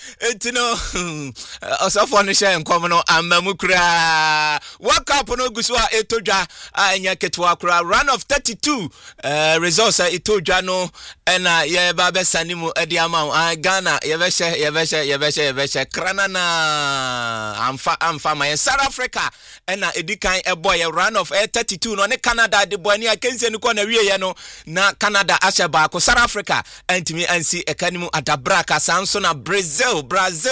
Etino osafo no hye nkom no amamu kura wake up no guswa etodwa anya ketwa kura run of 32 results etodwa no na ye ba be sanimu edi ama Ghana yebeshe kranana amfa my South Africa na edikan eboy run of 32 no ne Canada de boy ni akense ni ko na wie ye no na Canada asheba ko South Africa antimi ansi ekanimu adabraka sanso na Brazil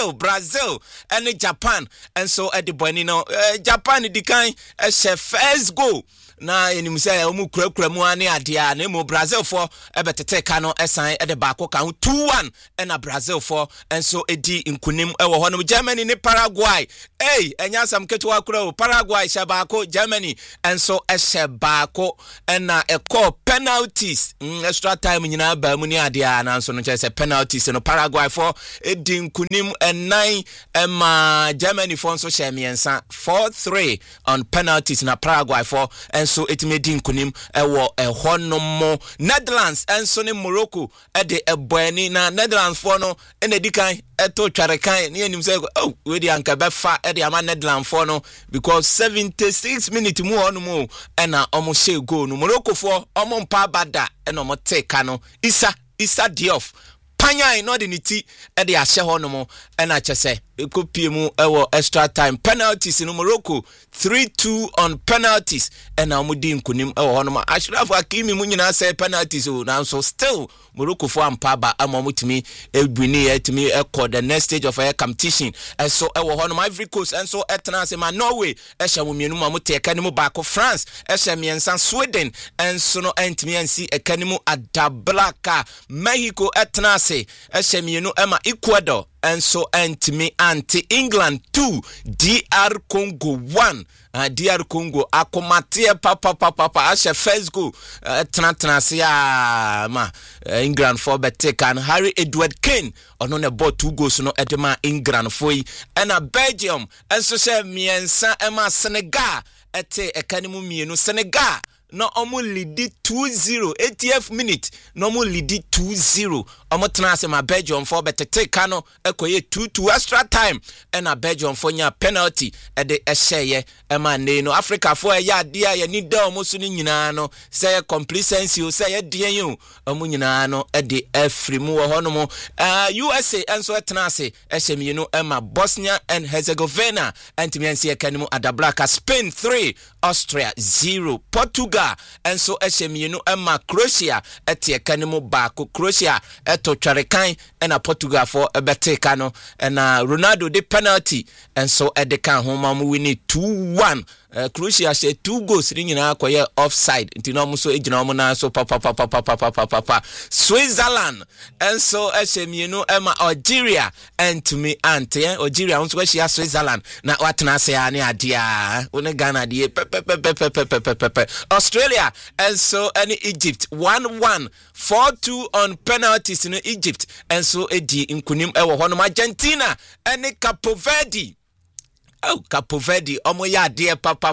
and Japan and so at the boy no Japan the kind first goal na enim say omu kura mu ane adia na mo Brazil for ebetete ka no esan e de baako ka 2-1 na Brazil for and so edi nkunim e wo ho no Germany ni Paraguay enya sam ketwa kura o Paraguay shabako Germany and so eshabako na e call penalties extra time nyina ba mu ni adia na so no say penalties no Paraguay for edi nkunim ennan ma Germany for so shemiensa 4-3 on penalties na Paraguay for and so it made nkunim ewo ehonomo Netherlands and so ne Morocco e de eboani na Netherlands for no enedikan eto twarekan ne anim say we dey anka befa e dey ama Netherlands for no because 76 minutes mu onomo e na omo share goal no Morocco for omo mpa bada e no mo take no Issa Diop panya no de niti e dey ahye honomo e na chese ekopiemu ewo extra time penalties in Morocco 3-2 on penalties and now mudi nkunim ewo hono Ashraf Hakimi mu nyina say penalties o now so still Morocco for ampaba amomutimi ebuni etimi ekọ the next stage of a competition and so ewo hono Ivory Coast and so etna say ma Norway ehya mu mienu ma muteka ni mu baako France ehya miensa Sweden and so no entimi ansi ekanimu adablaka Mexico etna say ehya mienu ema Ecuador and so antimi anti-England 2 DR Congo 1 DR Congo akomatie papa ashe first go tena ma England for betake and Harry Edward Kane ono ne ball 2 goals no edema England for yi and Belgium and so say miensa ema Senegal ete ekanimu mienu Senegal no omo lead 2-0 80th minute no omo lead 2-0 omo tena ma Belgium for betete kano ekoye 2-2 extra time and a Belgium for nya penalty e de ehye e ma ne no Africa for ya dia ya ni da omo so ni nyina no say complacency o say dia yen omo nyina no e de afri mu wo hono mo USA and so tena se ehye mi no e ma Bosnia and Herzegovina antimiansi e kanimu adablaka Spain 3 Austria 0 Portugal and so SMU Emma Croatia etie kanimo baako Croatia eto twarekan na Portugal for ebeteka no na Ronaldo the penalty and so edekan homa mu win 2-1 Croatia she 2 goals ni nyina akoye offside ntino mo so ejina mo na so papa Switzerland and so SMU Emma Algeria and to me ante Algeria won so she Switzerland na watena se ya ne adia one Ghana die Australia and so any Egypt 1-1 4-2 on penalties in Egypt and so edi nkunim ewo hono Argentina and Cape Verde Cape Verde omo ya de papa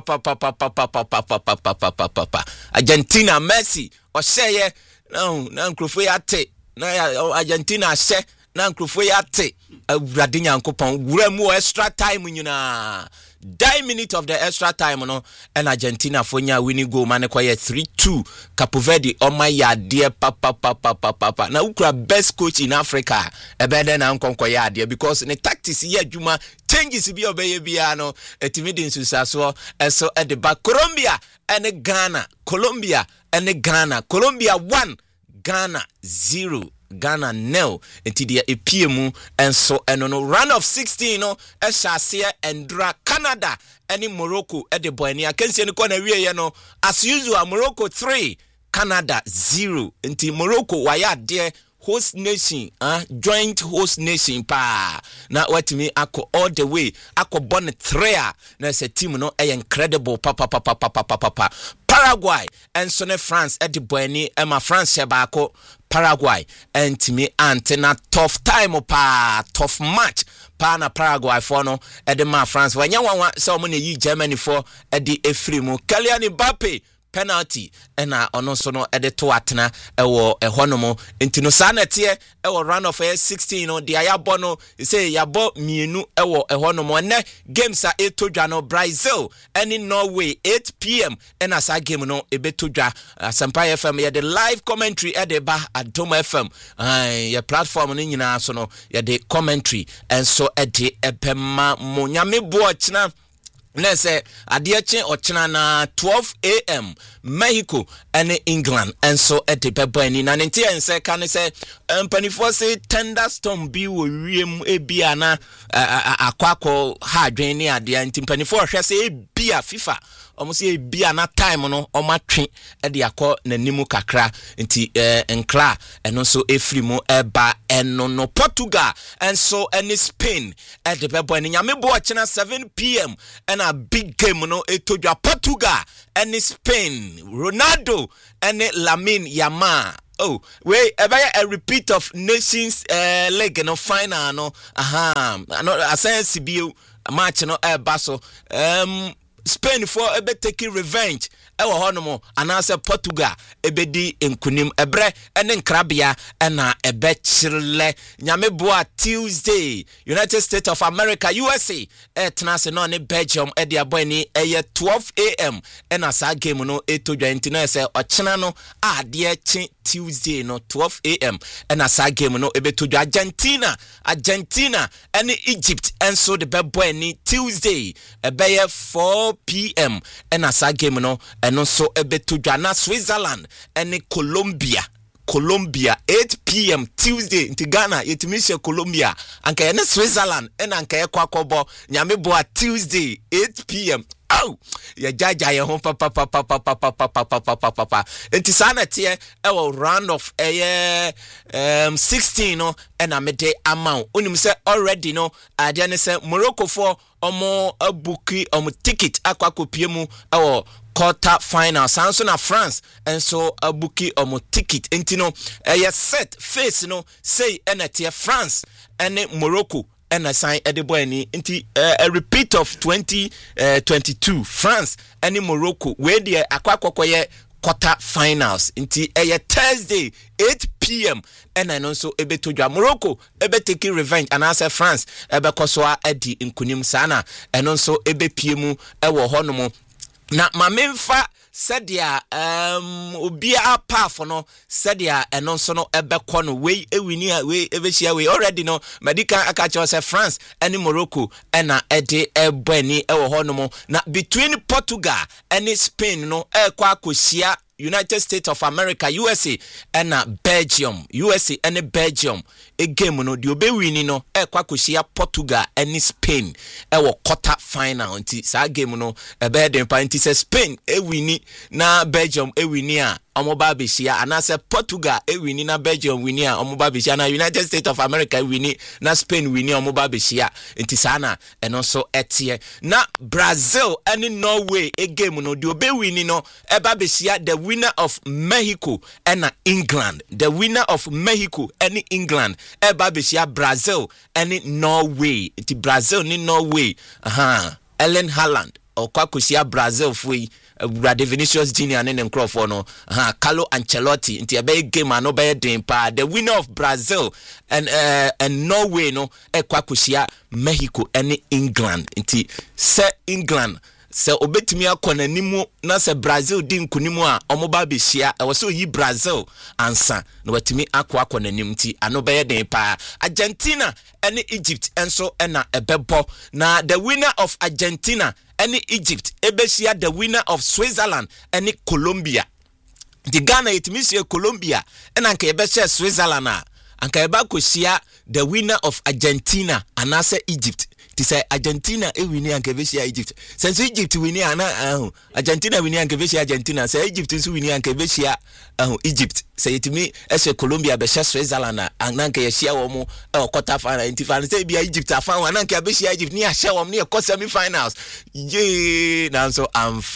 Argentina Messi o seye na nkrofo ya te na Argentina se na nkrofo ya te awurade nyankopon wura mu extra time nyuna 10 minutes of the extra time no and Argentina for nya winning goal man kwa 3-2 Cape Verde oma ya de papa na ukura best coach in Africa ebede na nkonkwa ya de because the tactics ye adwuma changes bi obeye bia no etimidin susaso eso at the back Colombia and Ghana Colombia 1 Ghana 0 Ghana nil entidia epiemu enso enono run of 16 no ehase endra Canada eni Morocco e de boania kense ni ko na wie no as usual Morocco 3 Canada 0 enti Morocco waya de host nation joint host nation pa na watimi ako all the way ako bon 3 na se team no incredible papa Paraguay and so ne France e de boani e ma France baako Paraguay and me antena tough time tough match pa na Paraguay for no e de ma France wanya wanwa so mo na yi Germany for e de efri mu Kylian Mbappe penalty ena ono so no ede to atena ewo ehonomo ntino sanete ewo round of 16 no dia yabo no say yabo mienu ewo ehonomo ne games a etodwa no Brazil eni Norway 8 p.m. ena sa game no ebetodwa Asampa FM ye the live commentary ede ba Adom FM ye platform no nyina so no ye the commentary enso ede ebema mo nyame bo china Nese adieche ochina na 12 a.m. Mexico and England and so etepebani na nti ense kan se mpanifo se thunderstorm bi wo wiem ebia na akwakọ ha adwen ni ade nti mpanifo hwe se ebia FIFA almost ebia na time no omatwe de akọ nanimu kakra nti enkla eno so efrimu eba eno no Portugal and so any Spain etepebani nyame bo ochina 7 p.m. and a big game no etodwa Portugal and Spain Ronaldo and Lamine Yamal. Oh, wait, a repeat of Nations League no final no. I say CBU match no baso. Spain for ebe taking revenge. Ewo honomo anase Portugal ebedi enkunim ebre ene nkrabia ena ebe chirle nyame boa Tuesday United States of America USA tenase no ne Belgium e dia boy ni 12 a.m. ena sa game no etodwa ntino ese ochena no ade chi Tuesday no 12 a.m. ena sa game no ebetodwa Argentina ene Egypt enso the boy ni Tuesday ebe 4 p.m. ena sa game no eno so ebetodwa na Switzerland ene Colombia 8 p.m. Tuesday inti Ghana yetimisha Colombia anka ene Switzerland ena anka ye kwakobo nyame boa Tuesday 8 p.m. Oh, ya jaja ye hon papa enti sana tie ewo round of 16 no ena mede amount onim se already no ade ne se Morocco for omo abuki omo ticket akwakopie mu ewo quarter final sanso na France and so abuki omo ticket enti no set face no say enetie France and Morocco and a sign at the boy into a repeat of 2022 France and Morocco where the aquacoye quarter finals into a Thursday 8 p.m. and I also ebe to Morocco ebe taking revenge and answer France ebe koswa edi inkunim sana and also ebe piemu ewo honomo na mamemfa sadia obia paf no sadia eno so no ebekọ no we ewini we ebehia we already no medical akacho say France and Morocco na ede ebani ewo hono na between Portugal and Spain no ekwa akosia United States of America USA and Belgium USA and Belgium a game no di obewini no ekwa akosia Portugal and Spain ewo quarter final nti sa game no ebe den pa nti say Spain ewini na Belgium ewini a omoba beshia anase Portugal ewini na Belgium wini a omoba beshia na United States of America wini na Spain wini omoba beshia nti sana eno so etie na Brazil and Norway a game no di obewini no eba beshia the winner of Mexico and England the winner of Mexico and England eba beshia Brazil and Norway nti Brazil ni Norway Erling Haaland okwakosia Brazil fui Brad Vinicius Junior and Crawford no Carlo Ancelotti nti ebe game ano be den pa the winner of Brazil and Norway no ekwakosia Mexico and England nti se England se obetimi akona nimu na se Brazil di nkunimu a omoba behia e so yi Brazil ansa na watimi akona nimu ti ano be den pa Argentina and Egypt enso na ebebo na the winner of Argentina and Egypt ebeshia the winner of Switzerland and Colombia the Ghana itimi Colombia and anka ebeshia Switzerland anka eba kosia the winner of Argentina anase Egypt to say Argentina wini anka ebeshia Egypt since Egypt wini ana Argentina wini anka ebeshia Argentina say Egypt nso wini anka ebeshia Egypt say itimi ese Colombia be Switzerland anka ye share wo mo quarter final intifan say bia Egypt afan anka ebeshia Egypt ni a share wo ni e semi finals ye na so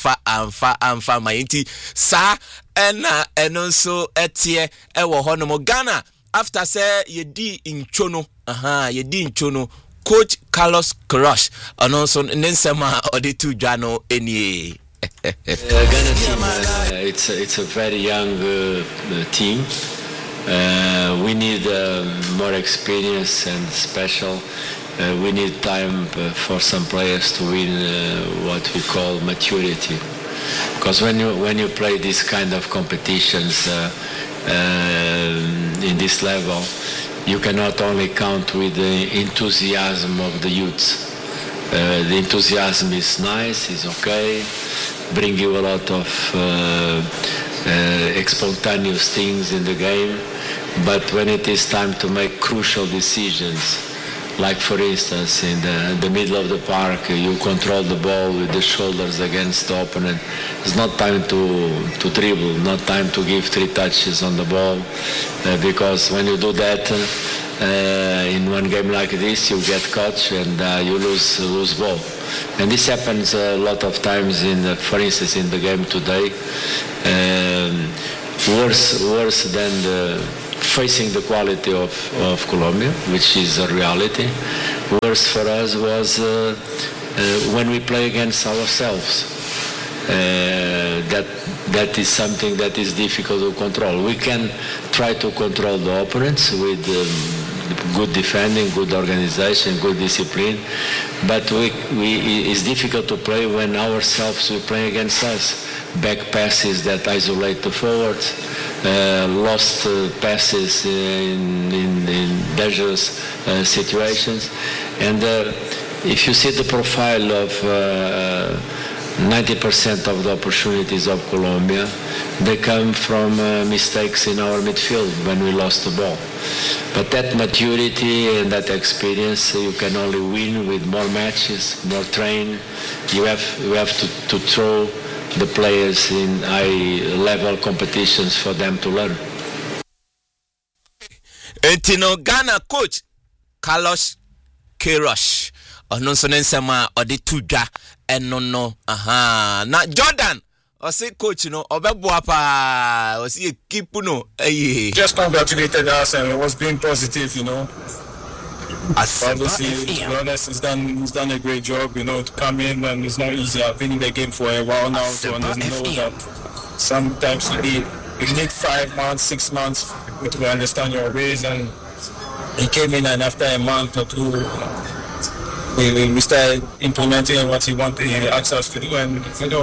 amfa my inti sa ena eno so etie e wo ho no mo Ghana after say yedi inchono yedi inchono Coach Carlos Queiroz and also Nensema or the two Jano any Ghana team, it's a very young team. We need more experience and special. We need time for some players to win what we call maturity. Because when you play this kind of competitions in this level, you cannot only count with the enthusiasm of the youths. The enthusiasm is nice, is okay, bring you a lot of spontaneous things in the game, but when it is time to make crucial decisions, like for instance in the middle of the park, you control the ball with the shoulders against the opponent. It's not time to dribble, not time to give 3 touches on the ball, because when you do that, in one game like this, you get caught and you lose ball. And this happens a lot of times for instance, in the game today. Worse than facing the quality of Colombia, which is a reality. Worse for us was when we play against ourselves. That is something that is difficult to control. We can try to control the opponents with good defending, good organization, good discipline, but it's difficult to play when ourselves we play against us. Back passes that isolate the forwards, lost passes in dangerous situations, and if you see the profile of 90% of the opportunities of Colombia, they come from mistakes in our midfield when we lost the ball. But that maturity and that experience, you can only win with more matches, more train. You have to throw the players in high-level competitions for them to learn. Etino Ghana coach Carlos Queiroz. Ono so nsema odi tudwa eno na Jordan o say coach no obeboa pa o say keep no just congratulated us and it was being positive, Obviously, to be honest, he's done a great job, to come in, and it's not easy. I've been in the game for a while now, so I know that sometimes you need 5 months, 6 months to understand your ways, and he came in, and after a month or two, we started implementing what he asked us to do, and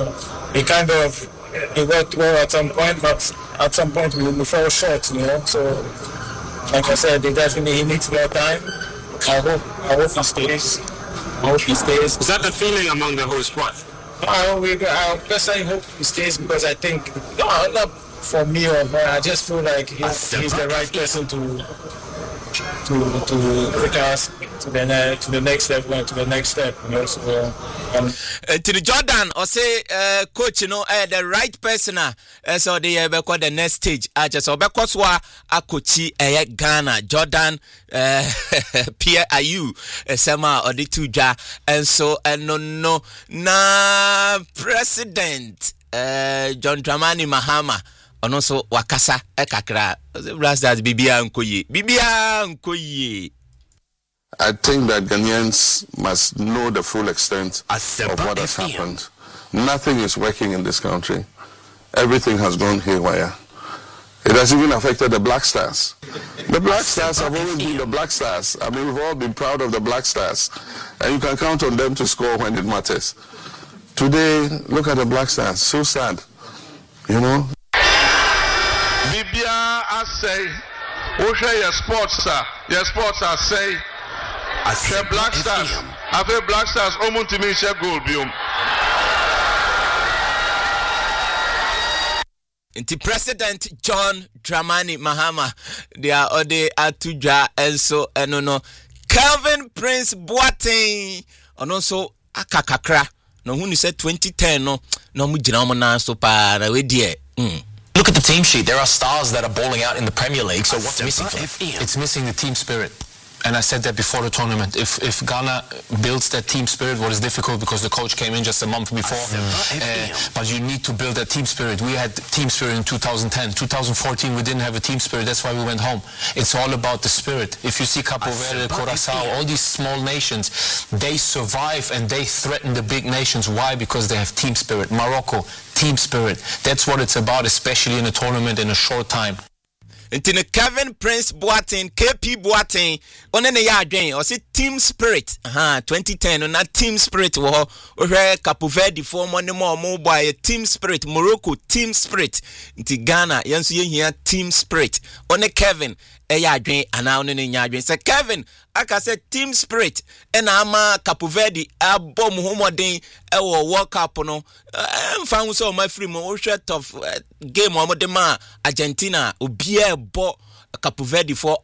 it worked well at some point, but at some point we fell short, So, like I said, he needs more time. I hope he stays. Is that the feeling among the whole squad? I personally hope he stays because I think, not for me or her, I just feel like he's the right person to take us to the next level and to the next step, to the Jordan or say coach the right person so they be the next stage just because wa akochi Ghana Jordan Pierre Ayew sema or the tuja and so no na president John Dramani Mahama ono so wakasa kakra Blasters bibia nkoye. I think that Ghanaians must know the full extent of what has happened. Nothing is working in this country. Everything has gone haywire. It has even affected the Black Stars. The Black Stars have always been the Black Stars. I mean, we've all been proud of the Black Stars. And you can count on them to score when it matters. Today, look at the Black Stars. So sad. Bibia, I say, your sports are say, Black Stars. I feel Black Stars almost to me share goal biome. The President John Dramani Mahama, they are all the Atuja and so no Calvin Prince Boateng and also Akakakra. No who said 2010 no mujina so pa we dear. Look at the team sheet. There are stars that are balling out in the Premier League. So what's missing? It's missing the team spirit. and I said that before the tournament, if Ghana builds that team spirit, what is difficult because the coach came in just a month before, but you need to build that team spirit. We had team spirit in 2010. 2014 we didn't have a team spirit, that's why we went home. It's all about the spirit. If you see Capo Verde, Curaçao, all these small nations, they survive and they threaten the big nations. Why? Because they have team spirit. Morocco, team spirit. That's what it's about, especially in a tournament in a short time. Intine Kevin Prince Boateng, KP Boateng, one ne ya adwen, o se team spirit. 2010 na team spirit wo ho. O hwe Capo Verde for mo ne mo boy team spirit, Morocco team spirit. Inti Ghana yenso ye hia team spirit. One Kevin ya adwen ana one ne nya adwen. Se Kevin aka se team spirit ena ama Capo Verde abom homoden e wo World Cup no. Mfa hu so ma free mo o hwe tough game o mo de ma Argentina obia bo Capo Verde for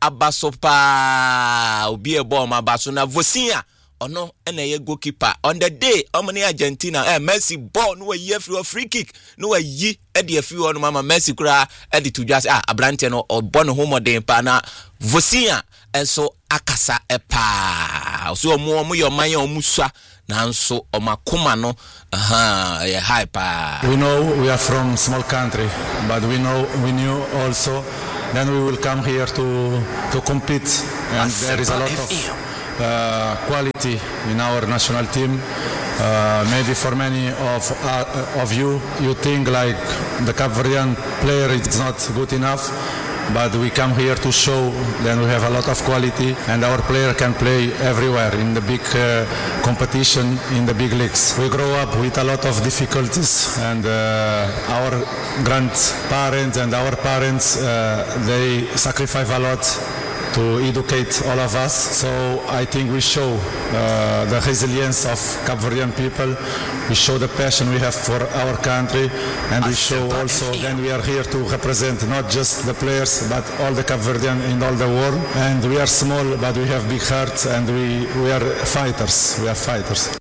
abasopa obia bo ma baso na Vosinha ono ena ye goalkeeper on the day omni Argentina Messi ball no ye free kick no yi e de afi ono mama Messi kura e de to just abrante no obo no homoden pa na Vosinha enso akasa epa so omo yo man yo musua nanso omakoma no ye hype. We know we are from small country, but we knew also then we will come here to compete, and there is a lot of quality in our national team. Maybe for many of you think like the Cape Verdean player is not good enough, but we come here to show that we have a lot of quality and our player can play everywhere in the big competition, in the big leagues. We grow up with a lot of difficulties, and our grandparents and our parents, they sacrifice a lot to educate all of us. So I think we show the resilience of Cape Verdean people. We show the passion we have for our country, and we show also then we are here to represent not just the players but all the Cape Verdean in all the world. And we are small but we have big hearts, and we are fighters. We are fighters.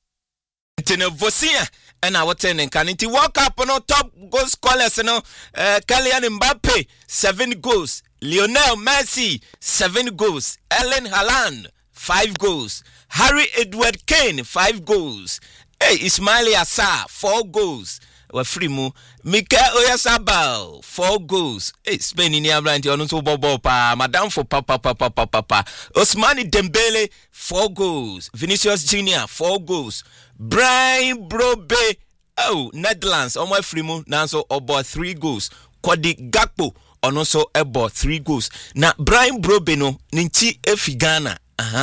And our tenant can it walk up on top goal scorers, Kylian Mbappe 7 goals, Lionel Messi 7 goals, Erling Haaland 5 goals, Harry Edward Kane 5 goals, Ismail Assar 4 goals, Wafrimu Mikel Oyarzabal 4 goals. Spain in Abrante on so bobo pa Madame for papa Ousmane Dembele 4 goals, Vinicius Junior 4 goals, Brian Brobe Netherlands on my frimu nanso about 3 goals. Cody Gakpo on also about 3 goals. Na Brian Brobe no ninchi efigana.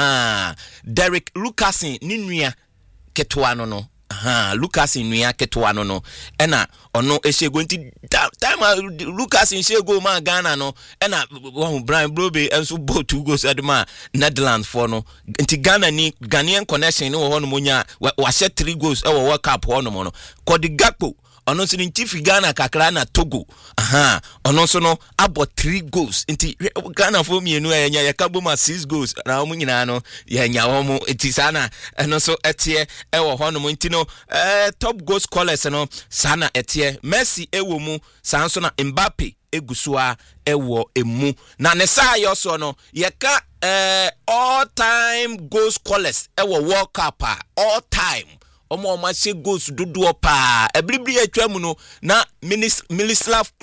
Derek Lucasin ninua ketwano no. Lucasin nuya ketwano no. Ena ono esego nti time Lucasin esego ma Ghana no. Ena Brian Brobe enso bo 2 goals adema Netherlands for no. Nti Ghana ni Ghanaian connection ni wo hono monya wa set 3 goals e wo World Cup hono mo no. Cody Gakpo ono so nti fi Ghana kakra na Togo. Ono so no about 3 goals. Nti Ghana for me enu enya yakabo ma 6 goals. Na omu nyina no yenya omu etisana eno so etie e wo hono mo nti no top goal scorers no sana etie Messi ewo mu sanso na Mbappe egusua ewo emu na ne sa yoso no yeka all time goal scorers ewo World Cup all time omo ma goals dudu pa eblibli atwamu no na Miroslav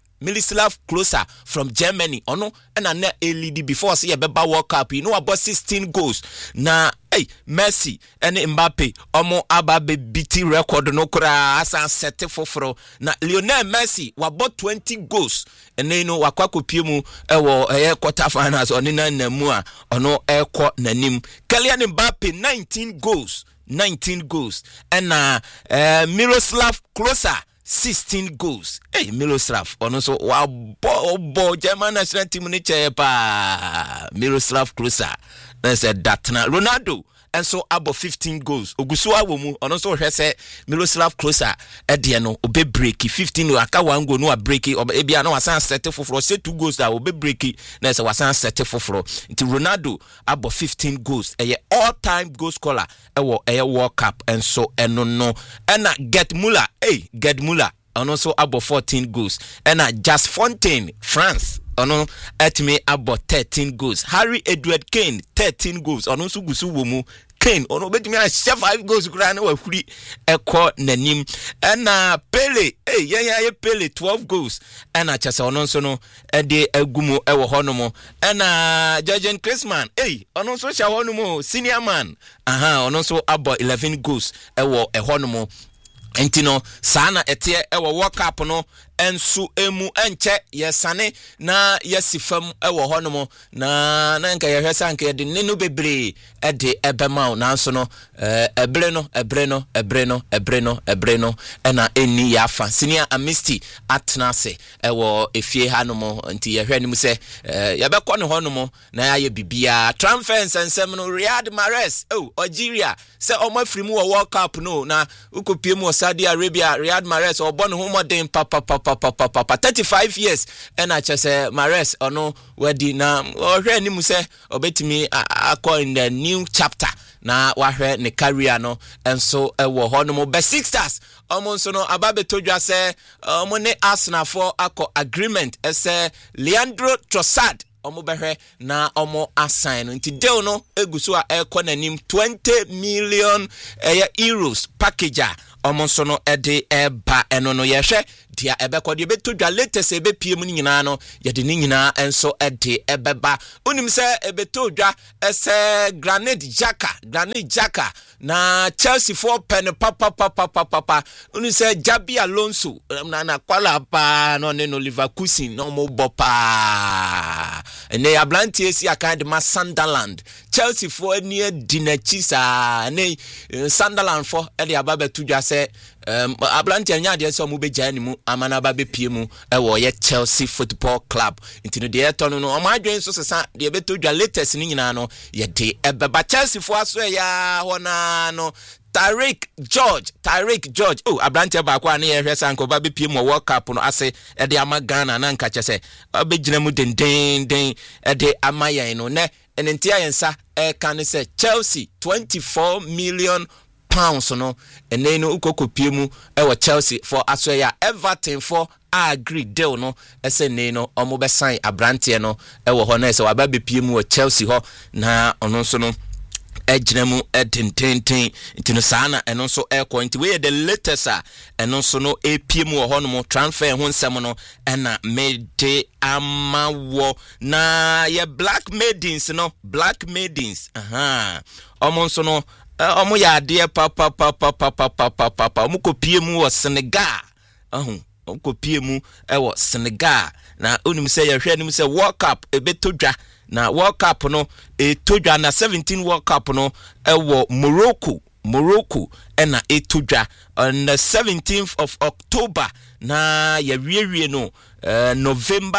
Klose from Germany ono na na lead before say beba World Cup you know about 16 goals na Messi and Mbappe omo ababe biti record no kura asan set foforo na Lionel Messi wabot 20 goals and you know wakwakopie mu ewo quarter finals onina namu a ono ekọ nanim. Kylian Mbappe 19 goals and Miroslav Klose 16 goals. Miroslav ono so wa bo German national team ni chepa Miroslav Klose na said that na Ronaldo and so about 15 goals. Ogusua womu ono so hwese Miroslav Klose de no obe break 15 aka 1 goal no a break ebia na wasan set foforo say 2 goals da obe break na say wasan set foforo. Nti Ronaldo about 15 goals all time goal scorer World Cup and so eno no na Gerd Müller ono so abo 14 goals ena Just Fontaine France ono etime abo 13 goals. Harry Edward Kane 13 goals ono so gusu wo mu Kane ono betimi a 5 goals kura na wahuri ekọ nanim ena Pele ye Pele 12 goals ena chese ono so no de agumu ewo honomo ena Jurgen Klinsmann ono so sha honomo senior man ono so abo 11 goals ewo honomo entino sana etie ewo World Cup no ensu emu enche yesane na yesifam ewo honomo na nka yehwesa nka yede nenu bebre ede ebema na nso no ebreno ena eni yafa senior Amnesty atnase ewo efie hanomo nti yehwe nimu se yabekọ ne honomo na yaye bibia transfers ensem no Riyad Mahrez Algeria se omafiri mu World Cup no na ukopie mu Saudi Arabia Riyad Mahrez obon ho modern papa 35 years ena chese Mahrez ono wedi na ohwe ni mu se obetimi akọ in the new chapter na wahwe ne career no enso ewo hono be Sixers omonso no ababetodwa se omo ne Arsenal for akọ agreement ese Leandro Trossard omo behwe na omo assign nti deal no eguso a ekọ nanim 20 million euros package omonso no ede eba eno no yehwe dia ebekọ de betodwa latest ebepiem ni nyina no yede ni nyina enso ede ebeba unim se ebetodwa ese Granit Xhaka na Chelsea for pen papa unim se Jabi Alonso na kwala pa no ne no Leverkusen no mo bopa ene ablantie si akand ma Sunderland Chelsea for near dinachisa ne Sunderland for ede ababetodwa se ablantie nya de so mo beja ni mu amana babepie mu ewo ye Chelsea Football Club intino de etono no omadwen so sesa de betodwa latest ni nyina no ye de ebeba Chelsea for aso ya hona no Tariq George ablantie ba kwa na ye hwesa nko babepie mu World Cup no ase e de ama Ghana na nka chese obegina mu den e de amayan no ne enentia yensa e kan se Chelsea 24 million pounds no ene no ukokopie mu ewo Chelsea for asoya Everton for agree deal no ese ne no omo be sign abrante no ewo ho na ese wa ba bepie mu wo Chelsea ho na ono so no ejinemu edintenten intino sana eno so aircoin we the latest eno so no epie mu ho no transfer ho nsem no ena mede amawo na ye Black Maidens omo so no omo ya de papa omo kopie mu wo Senegal omo kopie mu wo Senegal na onim se ye hwe nim se World Cup ebetodwa na World Cup no etodwa na 17 World Cup no ewo Morocco ena etodwa on the 17th of October na ye wie no November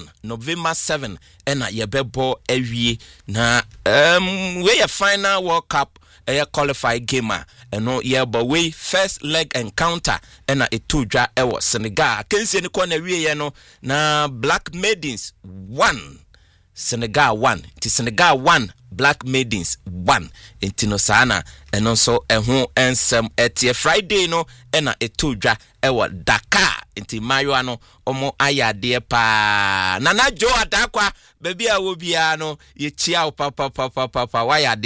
7 ena ye bebo awie na we ye final World Cup qualify gamer eno ye we first leg encounter ena etodwa ewo Senegal kense ni ko na wie ye no na Black Maidens 1 Senegal 1 ti Senegal 1 Black Maidens 1 intino sana eno so eho ensem etie Friday no ena etodwa ewo Dakar inti mayo no omo ayade pa nana jo adakwa baby a wo bia no ye chia papa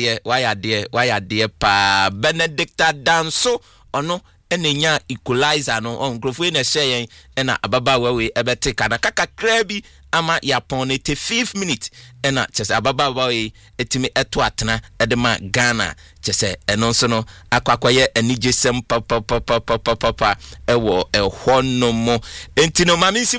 wayade pa Benedicta Danso ono enenya equalizer no on grofo na share ena ababa we ebete kana kakakra bi ama yapon ete 5 minutes ena chese ababa we etimi eto atena edema Ghana chese eno so no akwakoye anigesem papa ewo ehonomo entino maminsi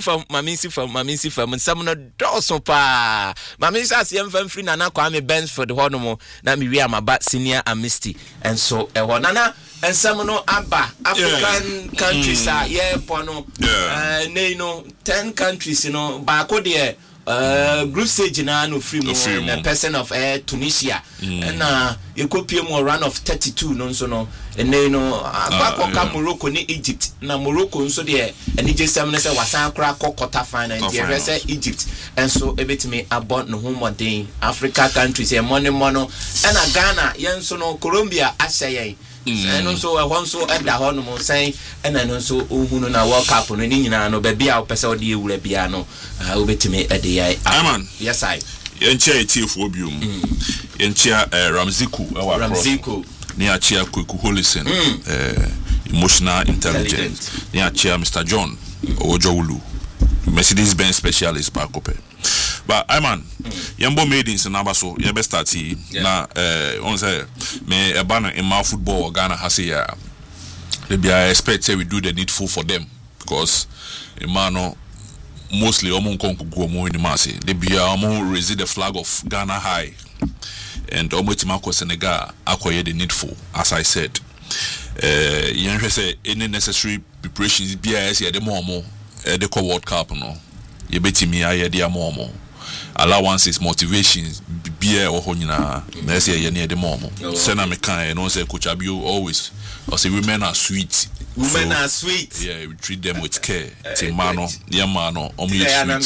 fam nsam no doso pa maminsi asem fam free na kwa me Bensford honomo na mi wi amaba senior Amnesty enso ehonana ensam no aba African countries are pono ne no 10 countries ba ko de group stage na no free mo the person of Tunisia na ekopie mo run of 32 no so no ne no akwa Morocco ni Egypt na Morocco nso de eni jesam ne se wasan kra quarter final and the rest Egypt enso ebetimi abon no homodin Africa countries e mono na Ghana yen so no Colombia ashayen and also I want so and the honor saying and then also who na World Cup no ni nyina no be bia opese ode ewura bia no obetime e de Aman yes I yenchia etiefo biom yenchia Ramziku ewa Ramziku ni achia Kweku Holisen emotional intelligence ni achia Mr. John Ojowulu Mercedes Benz specialist back up. But Iman, yambo maidens in Nabaso, you best start na on say me a banner in my football Ghana has here. Maybe I expect we do the needful for them because Imano mostly among Kongo more in the mass. They be raise the flag of Ghana high and Omotimako Senegal acquire the needful, as I said. You say any necessary preparations BIS the more the World Cup no. You bet me I the more. Allowances, motivations, beer or honina. Let's say you near the momo. Sena me kind, and say Coach Abiu always. I say women are sweet. Women are sweet. Yeah, we treat them with care. Mano, mano, you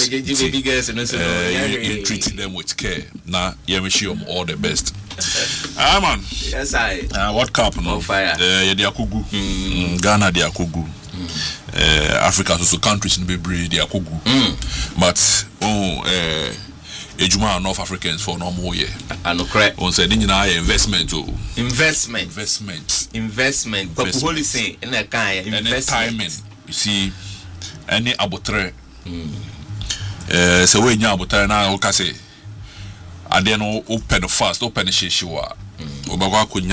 treat them with care. Nah, yeah, wish you all the best. Man. Yes, I. What cup no? Fire. The Akugu. Ghana the Akugu. Africa also countries in the breed the Akugu. But Ejuma North Africans for no more year. I know correct. On said investment to investment. But who is saying in a kind investment? You see, any abotre. So when you abotre now, okay say. And then open fast, open the shishiwa. Obawa kunya